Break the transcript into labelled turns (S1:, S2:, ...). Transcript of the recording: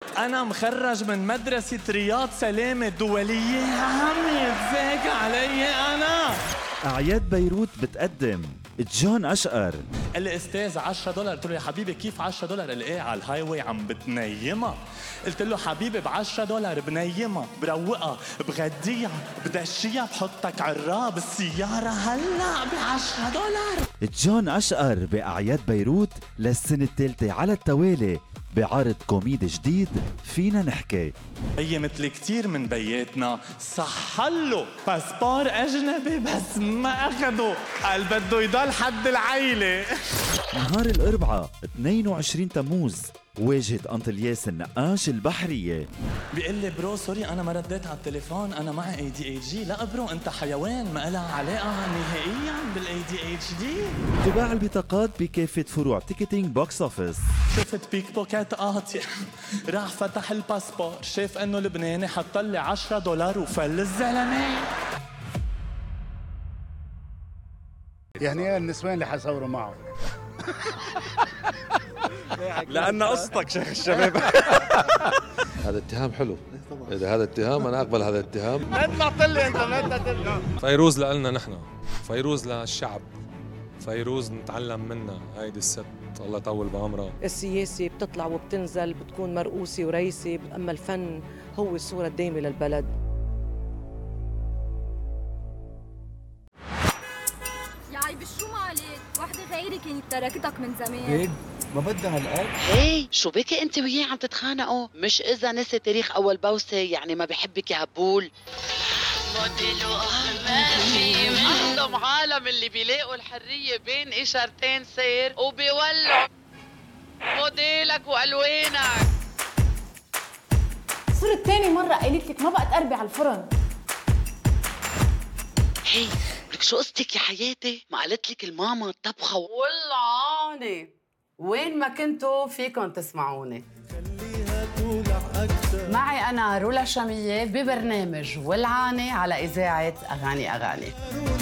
S1: أنا مخرج من مدرسة رياض سلامة الدولية، عم يتزاق علي أنا.
S2: أعياد بيروت بتقدم جون أشقر.
S1: قال لي استاذ $10. قلت له يا حبيبي كيف $10؟ قال ايه على الهاي واي عم بتنيمها. قلت له حبيبي $10 بنيمها بروقها بغديها بدشيها بحطك عراب السيارة هلا $10.
S2: جون أشقر بأعياد بيروت للسنة الثالثة على التوالي بعرض كوميدي جديد فينا نحكي.
S1: هي مثل كتير من بياتنا صحله باسبور أجنبي بس ما أخده، قال بده يضل حد العيلة.
S2: نهار الأربعاء 22 تموز واجهة أنطلياس النقاش البحرية.
S1: بيقول لي برو سوري أنا ما رديت على التليفون، أنا معي ADHD. لا برو أنت حيوان ما لها علاقة نهائيا بالADHD.
S2: تباع البطاقات بكافة فروع تيكتينج بوكس أوفيس.
S1: شفت بيك بوكيت قاطع راح فتح الباسبور شاف انه لبناني حط لي $10 وفل الزلمه.
S3: يعني ايه النسوان اللي حصوروا معه؟
S1: لأن قصتك شيخ الشباب.
S4: هذا اتهام حلو. إذا هذا اتهام أنا أقبل هذا الاتهام.
S3: ما تطلع لي انت، ما تطلع.
S5: فيروز لنا نحن، فيروز للشعب، فيروز نتعلم منها. هيدي الست الله يطول بعمرها.
S6: السياسة بتطلع وبتنزل، بتكون مرؤوسة ورئيسة، أما الفن هو الصورة الدائمة للبلد.
S7: يا عيب شو ما عليك، وحدة غيري كانت تركتك من زمان.
S8: ايه ما بدها هالقد؟
S9: ايه شو بكي انت وياه عم تتخانقوا؟ مش اذا نسي تاريخ اول بوسه يعني ما بحبك يا هبول. موديلو ما في منهم عالم اللي بيلاقوا الحريه بين اشارتين سير وبيولعوا موديلك والوانك.
S7: صرت تاني مرة قايلت لك ما بقى تقربي على الفرن.
S9: هي لك شو قصتك يا حياتي؟ ما قالت لك الماما الطبخه
S10: والله وين ما كنتوا فيكن تسمعوني. معي أنا رولا شامية ببرنامج ولعانة على إذاعة أغاني.